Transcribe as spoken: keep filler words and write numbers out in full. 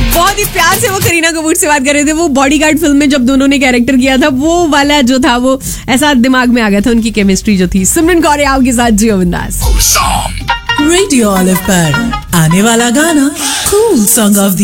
बहुत ही प्यार से वो करीना कपूर से बात कर रहे थे। वो बॉडीगार्ड फिल्म में जब दोनों ने कैरेक्टर किया था, वो वाला जो था वो ऐसा दिमाग में आ गया था, उनकी केमिस्ट्री जो थी। सिमरन कौर आपके साथ, जियो बिंदास। रेडियो ऑलिव पर आने वाला गाना कूल सॉन्ग ऑफ